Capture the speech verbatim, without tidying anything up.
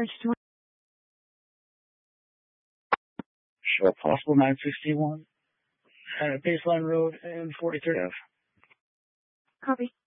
Orange twenty. Show possible nine sixty-one. Uh, Baseline Road and forty-third Ave. Copy.